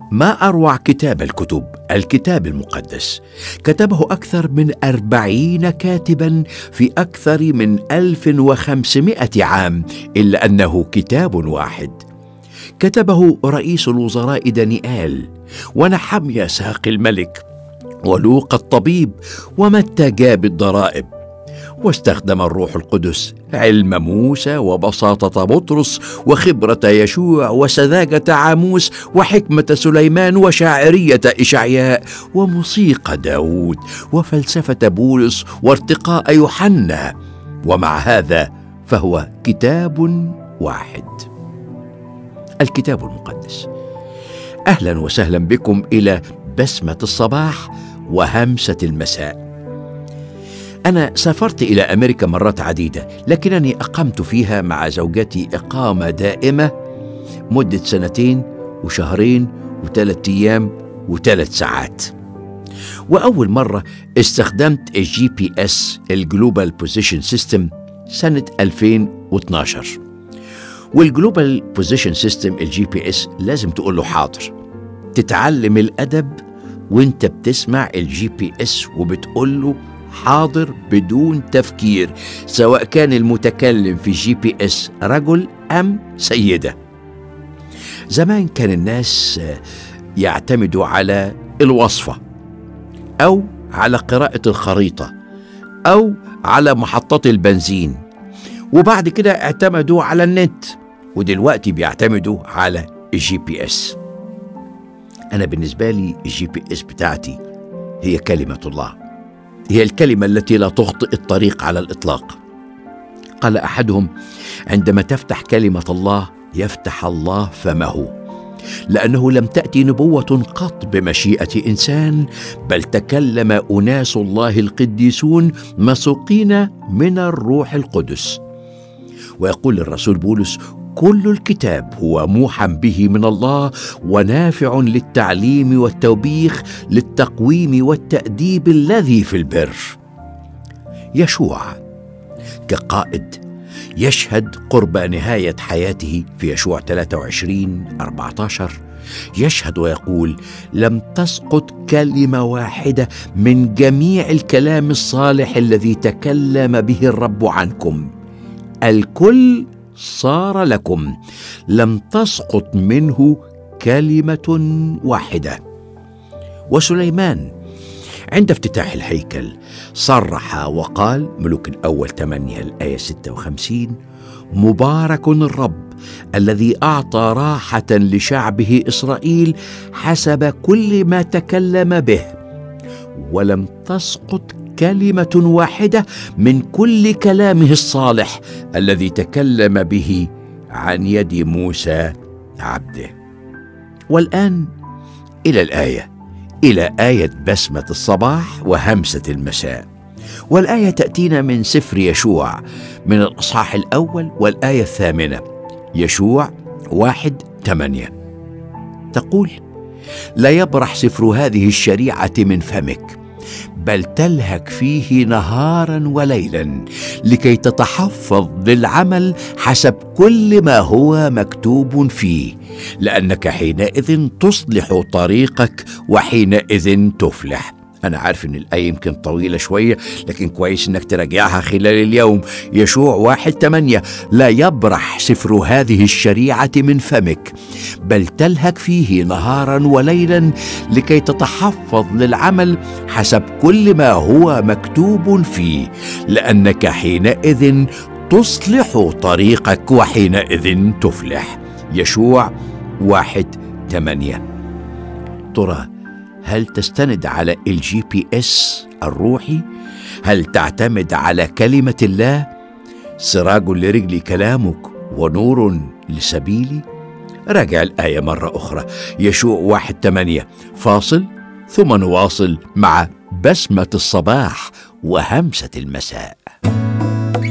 ما أروع كتاب الكتب، الكتاب المقدس. كتبه أكثر من 40 كاتبا في أكثر من 1500 عام، إلا أنه كتاب واحد. كتبه رئيس الوزراء دانيال، ونحميا ساقي الملك، ولوقا الطبيب، ومتى جاب الضرائب. واستخدم الروح القدس علم موسى وبساطة بطرس وخبرة يشوع وسذاجة عاموس وحكمة سليمان وشاعرية إشعياء وموسيقى داود وفلسفة بولس وارتقاء يوحنا، ومع هذا فهو كتاب واحد، الكتاب المقدس. أهلا وسهلا بكم إلى بسمة الصباح وهمسة المساء. أنا سافرت إلى أمريكا مرات عديدة، لكنني أقمت فيها مع زوجتي إقامة دائمة مدة 2 وشهرين و3 أيام و3 ساعات. وأول مرة استخدمت الGPS الجلوبال بوزيشن سيستم سنة 2012. والجلوبال بوزيشن سيستم الGPS لازم تقول له حاضر. تتعلم الأدب وانت بتسمع الGPS وبتقول له حاضر بدون تفكير، سواء كان المتكلم في GPS رجل أم سيدة. زمان كان الناس يعتمدوا على الوصفة أو على قراءة الخريطة أو على محطات البنزين، وبعد كده اعتمدوا على النت، ودلوقتي بيعتمدوا على الGPS. أنا بالنسبة لي الGPS بتاعتي هي كلمة الله، هي الكلمة التي لا تخطئ الطريق على الإطلاق. قال أحدهم: عندما تفتح كلمة الله يفتح الله فمه، لأنه لم تأتي نبوة قط بمشيئة إنسان، بل تكلم أناس الله القديسون مسوقين من الروح القدس. ويقول الرسول بولس: كل الكتاب هو موحى به من الله ونافع للتعليم والتوبيخ للتقويم والتأديب الذي في البر. يشوع كقائد يشهد قرب نهاية حياته في يشوع 23:14، يشهد ويقول: لم تسقط كلمة واحدة من جميع الكلام الصالح الذي تكلم به الرب عنكم، الكل صار لكم، لم تسقط منه كلمة واحدة. وسليمان عند افتتاح الهيكل صرح وقال، ملوك الأول 8 الآية 56: مبارك الرب الذي أعطى راحة لشعبه إسرائيل حسب كل ما تكلم به، ولم تسقط كلمة واحدة من كل كلامه الصالح الذي تكلم به عن يد موسى عبده. والآن إلى آية بسمة الصباح وهمسة المساء. والآية تأتينا من سفر يشوع من الإصحاح 1 والآية 8، يشوع 1:8 تقول: لا يبرح سفر هذه الشريعة من فمك، بل تلهك فيه نهارا وليلا، لكي تتحفظ للعمل حسب كل ما هو مكتوب فيه، لأنك حينئذ تصلح طريقك وحينئذ تفلح. أنا عارف إن الآية يمكن طويلة شوية، لكن كويس إنك تراجعها خلال اليوم. يشوع 1:8: لا يبرح سفر هذه الشريعة من فمك، بل تلهك فيه نهارا وليلا، لكي تتحفظ للعمل حسب كل ما هو مكتوب فيه، لأنك حينئذ تصلح طريقك وحينئذ تفلح. يشوع 1:8. ترى هل تستند على الGPS الروحي؟ هل تعتمد على كلمة الله؟ سراج لرجلي كلامك ونور لسبيلي. راجع الآية مرة أخرى، يشوع 1:8 فاصل، ثم نواصل مع بسمة الصباح وهمسة المساء.